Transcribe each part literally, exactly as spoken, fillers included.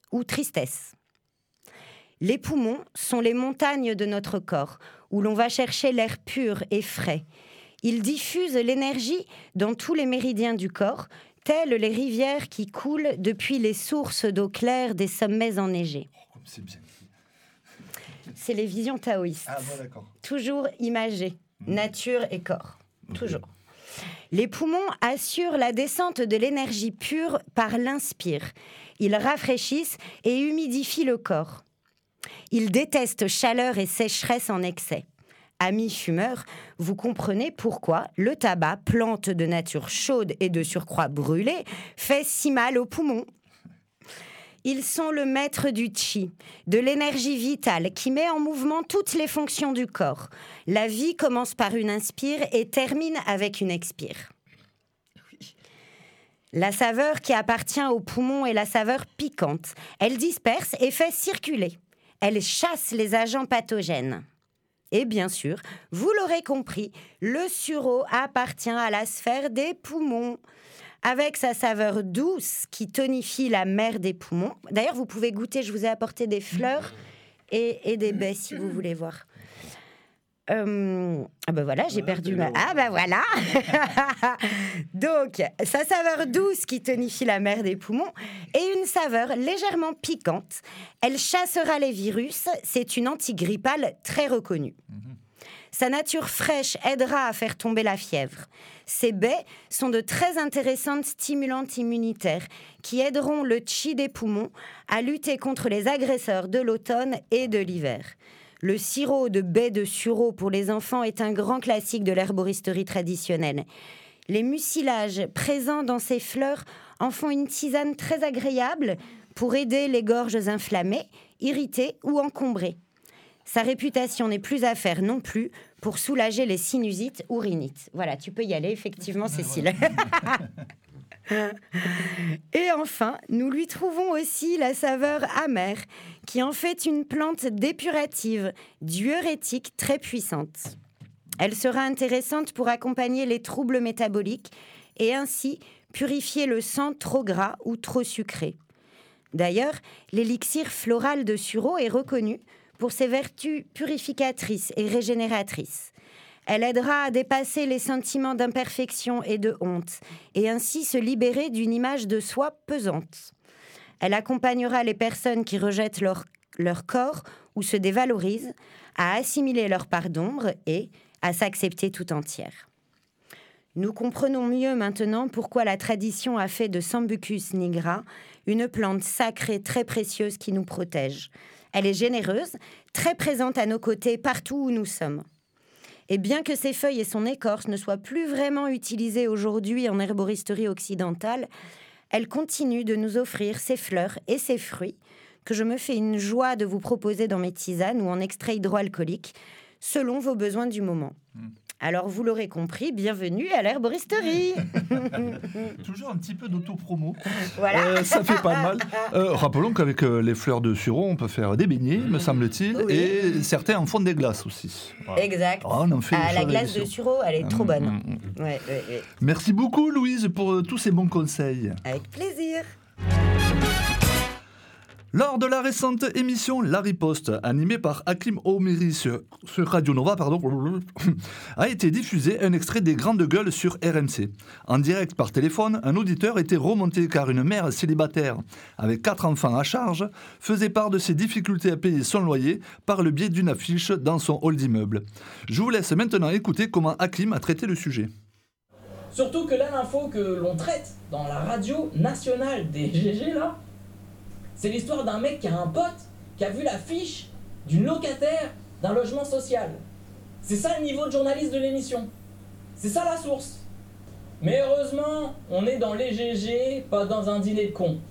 ou tristesse. Les poumons sont les montagnes de notre corps, où l'on va chercher l'air pur et frais. Ils diffusent l'énergie dans tous les méridiens du corps, telles les rivières qui coulent depuis les sources d'eau claire des sommets enneigés. Oh, c'est bien. C'est les visions taoïstes. Ah bon, d'accord. Toujours imagées, mmh. nature et corps. Okay. Toujours. Les poumons assurent la descente de l'énergie pure par l'inspire. Ils rafraîchissent et humidifient le corps. Ils détestent chaleur et sécheresse en excès. Amis fumeurs, vous comprenez pourquoi le tabac, plante de nature chaude et de surcroît brûlée, fait si mal aux poumons. Ils sont le maître du chi, de l'énergie vitale qui met en mouvement toutes les fonctions du corps. La vie commence par une inspire et termine avec une expire. La saveur qui appartient aux poumons est la saveur piquante. Elle disperse et fait circuler. Elle chasse les agents pathogènes. Et bien sûr, vous l'aurez compris, le sureau appartient à la sphère des poumons, avec sa saveur douce qui tonifie la mer des poumons. D'ailleurs, vous pouvez goûter, je vous ai apporté des fleurs et, et des baies, si vous voulez voir. Euh, ah ben voilà, j'ai perdu ma... Ah ben voilà. Donc, sa saveur douce qui tonifie la mer des poumons et une saveur légèrement piquante. Elle chassera les virus, c'est une antigrippale très reconnue. Sa nature fraîche aidera à faire tomber la fièvre. Ces baies sont de très intéressantes stimulantes immunitaires qui aideront le chi des poumons à lutter contre les agresseurs de l'automne et de l'hiver. Le sirop de baies de sureau pour les enfants est un grand classique de l'herboristerie traditionnelle. Les mucilages présents dans ces fleurs en font une tisane très agréable pour aider les gorges inflammées, irritées ou encombrées. Sa réputation n'est plus à faire non plus pour soulager les sinusites ou rhinites. Voilà, tu peux y aller, effectivement, Cécile. Et enfin, nous lui trouvons aussi la saveur amère, qui en fait une plante dépurative, diurétique très puissante. Elle sera intéressante pour accompagner les troubles métaboliques et ainsi purifier le sang trop gras ou trop sucré. D'ailleurs, l'élixir floral de sureau est reconnu pour ses vertus purificatrices et régénératrices. Elle aidera à dépasser les sentiments d'imperfection et de honte, et ainsi se libérer d'une image de soi pesante. Elle accompagnera les personnes qui rejettent leur, leur corps ou se dévalorisent à assimiler leur part d'ombre et à s'accepter tout entière. Nous comprenons mieux maintenant pourquoi la tradition a fait de Sambucus nigra une plante sacrée très précieuse qui nous protège. Elle est généreuse, très présente à nos côtés partout où nous sommes. Et bien que ses feuilles et son écorce ne soient plus vraiment utilisées aujourd'hui en herboristerie occidentale, elle continue de nous offrir ses fleurs et ses fruits que je me fais une joie de vous proposer dans mes tisanes ou en extrait hydroalcoolique, selon vos besoins du moment. Mmh. Alors, vous l'aurez compris, bienvenue à l'herboristerie. Toujours un petit peu d'auto-promo. Voilà. Euh, ça fait pas mal. Euh, rappelons qu'avec euh, les fleurs de sureau, on peut faire des beignets, me semble-t-il, oui. Et certains en font des glaces aussi. Voilà. Exact. Oh, on en fait ah, la glace de sureau, elle est mmh, trop bonne. Mmh, mmh. Ouais, ouais, ouais. Merci beaucoup, Louise, pour euh, tous ces bons conseils. Avec plaisir. Lors de la récente émission La Riposte, animée par Hakim Omiri sur, sur Radio Nova, pardon, a été diffusé un extrait des Grandes Gueules sur R M C. En direct par téléphone, un auditeur était remonté car une mère célibataire avec quatre enfants à charge faisait part de ses difficultés à payer son loyer par le biais d'une affiche dans son hall d'immeuble. Je vous laisse maintenant écouter comment Hakim a traité le sujet. Surtout que là, l'info que l'on traite dans la radio nationale des G G, là, c'est l'histoire d'un mec qui a un pote qui a vu l'affiche d'une locataire d'un logement social. C'est ça le niveau de journaliste de l'émission. C'est ça la source. Mais heureusement, on est dans les G G, pas dans un dîner de cons.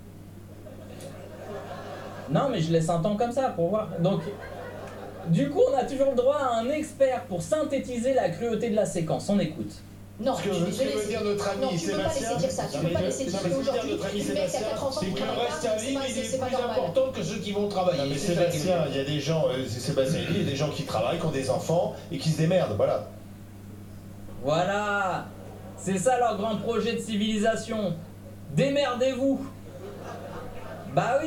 Non, mais je laisse un temps comme ça pour voir. Donc, du coup, on a toujours le droit à un expert pour synthétiser la cruauté de la séquence. On écoute. Non, ce que, je ce que veut dire notre ami non, tu Sébastien, peux pas laisser dire ça. Tu peux pas laisser dire qu'aujourd'hui, notre ami le mec qui a quatre enfants c'est pour que un le reste à appart, vivre, c'est il est c'est pas plus normal. important que ceux qui vont travailler. Non, mais Sébastien, il y a des gens, euh, c'est Sébastien, il y a des gens qui travaillent, qui ont des enfants et qui se démerdent, voilà. Voilà, c'est ça leur grand projet de civilisation. Démerdez-vous. Bah oui.